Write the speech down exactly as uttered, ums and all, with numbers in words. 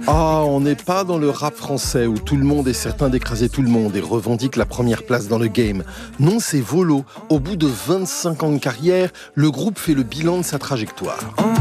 Ah, on n'est pas dans le rap français où tout le monde est certain d'écraser tout le monde et revendique la première place dans le game. Non, c'est Volo. Au bout de vingt-cinq ans de carrière, le groupe fait le bilan de sa trajectoire.